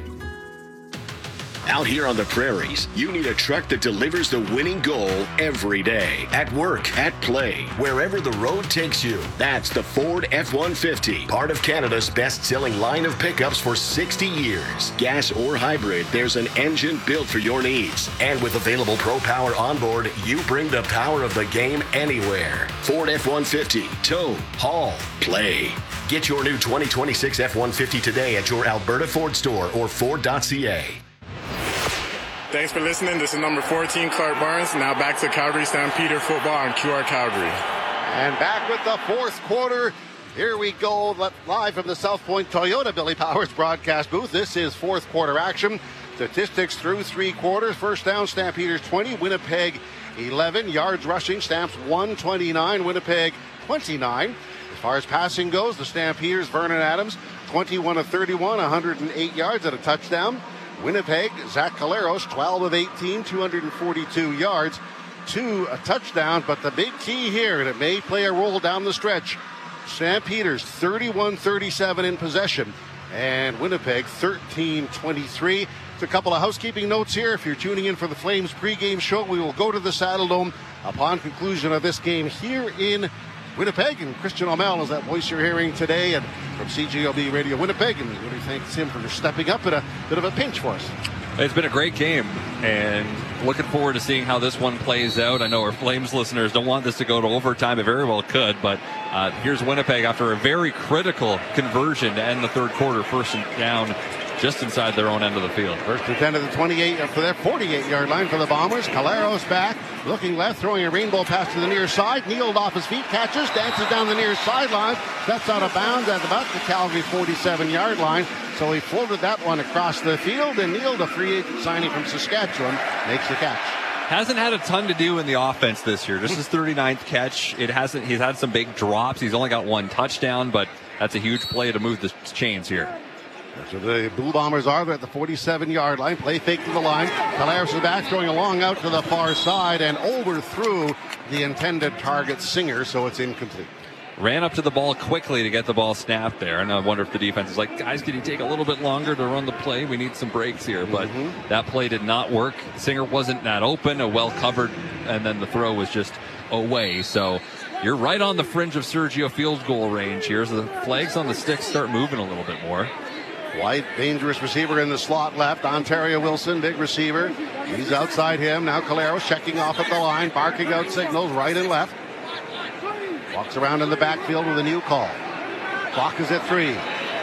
Out here on the prairies, you need a truck that delivers the winning goal every day. At work, at play, wherever the road takes you. That's the Ford F one fifty, part of Canada's best-selling line of pickups for sixty years. Gas or hybrid, there's an engine built for your needs. And with available Pro Power onboard, you bring the power of the game anywhere. Ford F one fifty, tow, haul, play. Get your new twenty twenty-six F one fifty today at your Alberta Ford store or Ford dot C A. Thanks for listening. This is number fourteen, Clark Barnes. Now back to Calgary Stampeder football on Q R Calgary. And back with the fourth quarter. Here we go live from the South Point Toyota Billy Powers broadcast booth. This is fourth quarter action. Statistics through three quarters. First down, Stampeders twenty, Winnipeg eleven. Yards rushing, Stamps one twenty-nine, Winnipeg twenty-nine. As far as passing goes, the Stampeders, Vernon Adams, twenty-one of thirty-one, one hundred eight yards and a touchdown. Winnipeg, Zach Caleros, twelve of eighteen, two hundred forty-two yards, two touchdowns. But the big key here, and it may play a role down the stretch, Stampeders thirty-one thirty-seven in possession, and Winnipeg thirteen twenty-three. Just a couple of housekeeping notes here. If you're tuning in for the Flames pregame show, we will go to the Saddle Dome upon conclusion of this game here in Winnipeg, and Christian O'Mell is that voice you're hearing today, and from C G O B Radio Winnipeg, and we really thanks him for stepping up in a bit of a pinch for us. It's been a great game, and looking forward to seeing how this one plays out. I know our Flames listeners don't want this to go to overtime. It very well could, but uh, here's Winnipeg after a very critical conversion to end the third quarter, first and down just inside their own end of the field. First and ten to the twenty-eight, for their forty-eight-yard line for the Bombers. Caleros back, looking left, throwing a rainbow pass to the near side. Kneeled off his feet, catches, dances down the near sideline, steps out of bounds at about the Calgary forty-seven-yard line. So he floated that one across the field, and Neal, the free agent signing from Saskatchewan, makes the catch. Hasn't had a ton to do in the offense this year. Just his thirty-ninth catch. It hasn't. He's had some big drops. He's only got one touchdown, but that's a huge play to move the chains here. So the Blue Bombers are there at the forty-seven-yard line. Play fake to the line. Caleros is back, throwing a long out to the far side and overthrew the intended target, Singer, so it's incomplete. Ran up to the ball quickly to get the ball snapped there, and I wonder if the defense is like, guys, can you take a little bit longer to run the play? We need some breaks here, but mm-hmm. that play did not work. Singer wasn't that open, a well covered, and then the throw was just away. So you're right on the fringe of Sergio field goal range here. So the flags on the sticks start moving a little bit more. White, dangerous receiver in the slot left. Ontario Wilson, big receiver. He's outside him. Now Caleros checking off at the line, barking out signals right and left. Walks around in the backfield with a new call. Clock is at three.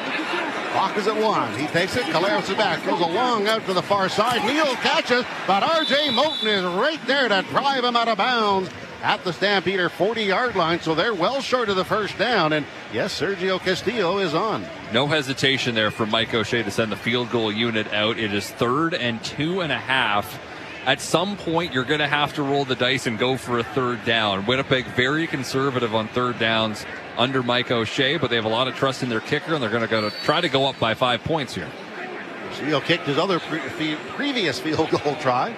Clock is at one. He takes it. Caleros is back. Goes a long out to the far side. Neal catches, but R J Moten is right there to drive him out of bounds at the Stampeder forty-yard line, so they're well short of the first down. And yes, Sergio Castillo is on. No hesitation there for Mike O'Shea to send the field goal unit out. It is third and two and a half. At some point, you're going to have to roll the dice and go for a third down. Winnipeg very conservative on third downs under Mike O'Shea, but they have a lot of trust in their kicker, and they're going to go to try to go up by five points here. Castillo kicked his other pre- pre- previous field goal try.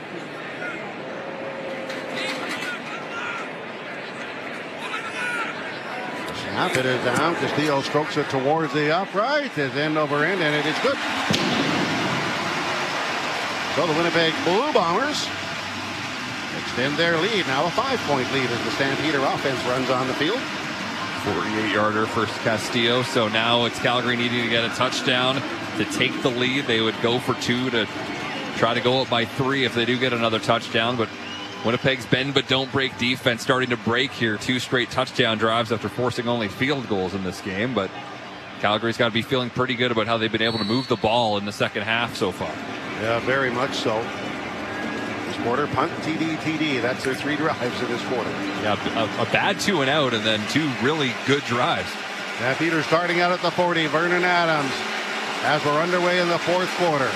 Snap, it is down. Castillo strokes it towards the upright. It's end over end, and it is good. So the Winnipeg Blue Bombers extend their lead. Now a five-point lead as the Stampeder offense runs on the field. forty-eight-yarder for Castillo. So now it's Calgary needing to get a touchdown to take the lead. They would go for two to try to go up by three if they do get another touchdown. But Winnipeg's bend but don't break defense starting to break here. Two straight touchdown drives after forcing only field goals in this game. But Calgary's got to be feeling pretty good about how they've been able to move the ball in the second half so far. Yeah, very much so. This quarter, punt, T D, T D. That's their three drives in this quarter. Yeah, a, a bad two and out, and then two really good drives. Stampeders starting out at the forty. Vernon Adams as we're underway in the fourth quarter.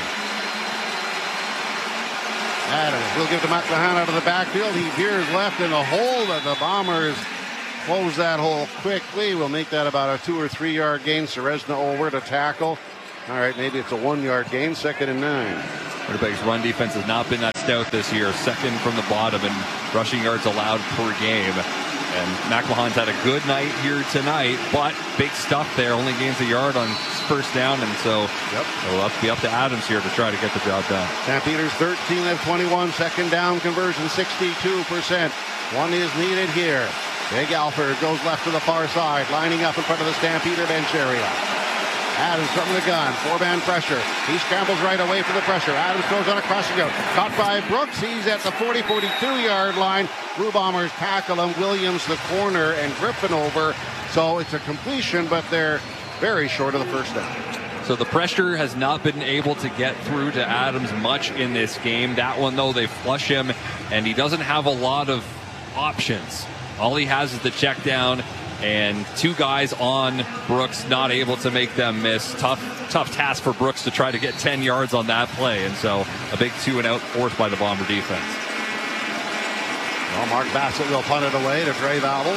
Adams will give to McMahon out of the backfield. He veers left in the hole, and the Bombers close that hole quickly. We'll make that about a two or three yard gain. Serezna over to tackle. All right, maybe it's a one yard gain, second and nine. Winnipeg's run defense has not been that stout this year. Second from the bottom in rushing yards allowed per game. And McMahon's had a good night here tonight, but big stuff there. Only gains a yard on first down, and so yep. It'll have to be up to Adams here to try to get the job done. Stampeders thirteen of twenty-one. Second down conversion, sixty-two percent. One is needed here. Big Alford goes left to the far side, lining up in front of the Stampeder bench area. Adams from the gun, four-man pressure. He scrambles right away from the pressure. Adams goes on a crossing route. Caught by Brooks. He's at the forty, forty-two yard line. Blue Bombers tackle him. Williams the corner and Griffin over. So it's a completion, but they're very short of the first down. So the pressure has not been able to get through to Adams much in this game. That one, though, they flush him, and he doesn't have a lot of options. All he has is the check down. And two guys on Brooks, not able to make them miss. Tough, tough task for Brooks to try to get ten yards on that play. And so a big two and out forced by the Bomber defense. Well, Mark Bassett will punt it away to Trey Valvel.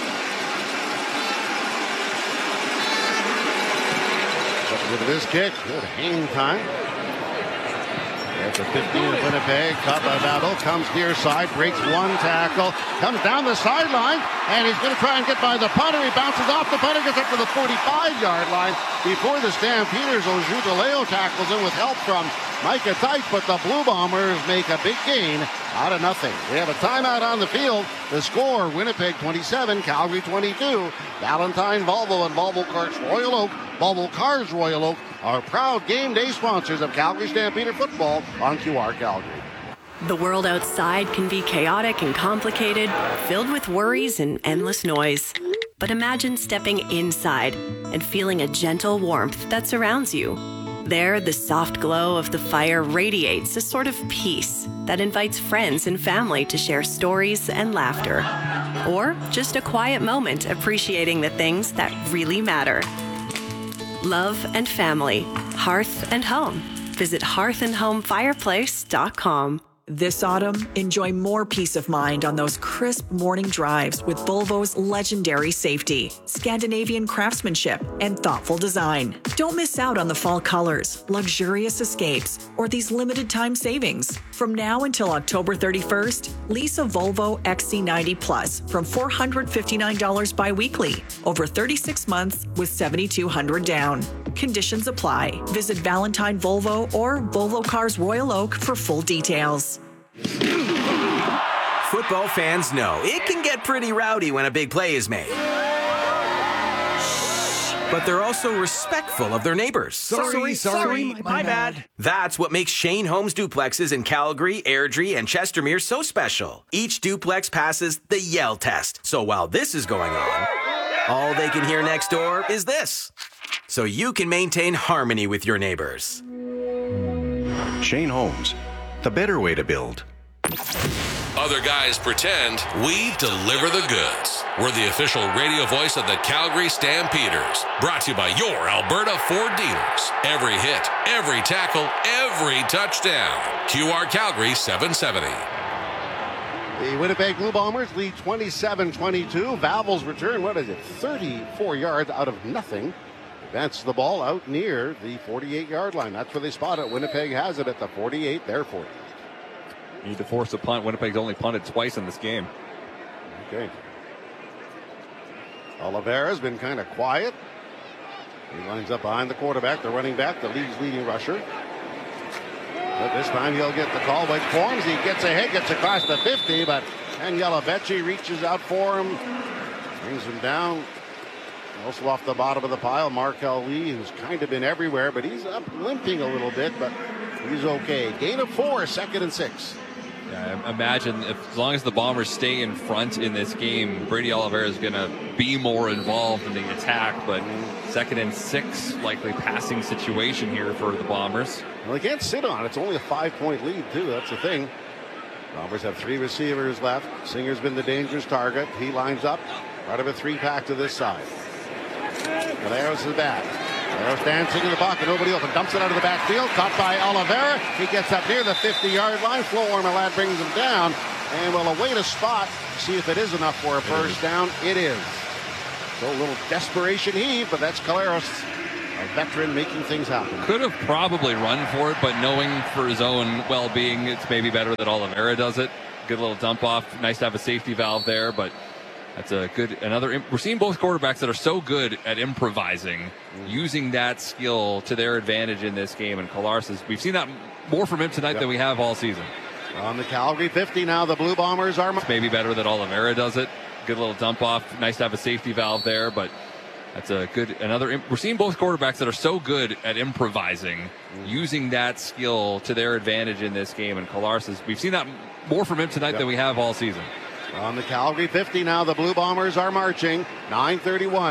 With this kick, good hang time. At the fifteen of Winnipeg, caught by Valvel, comes near side, breaks one tackle, comes down the sideline, and he's going to try and get by the punter. He bounces off the punter, gets up to the forty-five yard line before the Stampeders. Ojutaleo tackles him with help from Micah Tite, but the Blue Bombers make a big gain out of nothing. We have a timeout on the field. The score, Winnipeg twenty-seven, Calgary twenty-two. Valentine, Volvo, and Volvo Cars Royal Oak. Volvo Cars Royal Oak are proud game day sponsors of Calgary Stampeder football on Q R Calgary. The world outside can be chaotic and complicated, filled with worries and endless noise. But imagine stepping inside and feeling a gentle warmth that surrounds you. There, the soft glow of the fire radiates a sort of peace that invites friends and family to share stories and laughter. Or just a quiet moment appreciating the things that really matter. Love and family, hearth and home. Visit hearth and home fireplace dot com. This autumn, enjoy more peace of mind on those crisp morning drives with Volvo's legendary safety, Scandinavian craftsmanship, and thoughtful design. Don't miss out on the fall colors, luxurious escapes, or these limited time savings. From now until October thirty-first, lease a Volvo X C ninety Plus from four hundred fifty-nine dollars bi-weekly over thirty-six months with seven thousand two hundred dollars down. Conditions apply. Visit Valentine Volvo or Volvo Cars Royal Oak for full details. Football fans know it can get pretty rowdy when a big play is made. But they're also respectful of their neighbors. Sorry, sorry, sorry my, my bad. bad. That's what makes Shane Homes duplexes in Calgary, Airdrie, and Chestermere so special. Each duplex passes the Yell test. So while this is going on, all they can hear next door is this. So you can maintain harmony with your neighbors. Shane Homes, the better way to build. Other guys pretend, we deliver the goods. We're the official radio voice of the Calgary Stampeders. Brought to you by your Alberta Ford dealers. Every hit, every tackle, every touchdown. Q R Calgary seven seventy. The Winnipeg Blue Bombers lead twenty-seven twenty-two. Valvel's return, what is it, thirty-four yards out of nothing. Advance the ball out near the forty-eight yard line. That's where they spot it. Winnipeg has it at the forty-eight, their forty. Need to force a punt. Winnipeg's only punted twice in this game. Okay. Oliveira's been kind of quiet. He lines up behind the quarterback, the running back, the league's leading rusher. But this time he'll get the call. Which forms, he gets ahead, gets across the fifty, but Daniela Becci reaches out for him, brings him down. Also off the bottom of the pile, Markel Lee, who's kind of been everywhere, but he's up limping a little bit, but he's okay. Gain of four, second and six. I imagine if, as long as the Bombers stay in front in this game, Brady Oliveira is going to be more involved in the attack. But second and six, likely passing situation here for the Bombers. Well, they can't sit on it. It's only a five-point lead, too. That's the thing. Bombers have three receivers left. Singer's been the dangerous target. He lines up out of a three-pack to this side. Caleros is back. Caleros dancing in the pocket. Nobody open. Dumps it out of the backfield. Caught by Oliveira. He gets up near the fifty-yard line. Flo Ormelad brings him down. And will await a spot. See if it is enough for a first down. It is. So a little desperation heave, but that's Caleros, a veteran making things happen. Could have probably run for it, but knowing for his own well-being, it's maybe better that Oliveira does it. Good little dump off. Nice to have a safety valve there, but that's a good, another, we're seeing both quarterbacks that are so good at improvising, mm. using that skill to their advantage in this game. And Caleros is, we've seen that more from him tonight yep. than we have all season. On the Calgary fifty now, the Blue Bombers are. It's maybe better that Oliveira does it. Good little dump off. Nice to have a safety valve there, but that's a good, another, we're seeing both quarterbacks that are so good at improvising, mm. using that skill to their advantage in this game. And Caleros is, we've seen that more from him tonight yep. than we have all season. On the Calgary fifty now, the Blue Bombers are marching. nine thirty-one.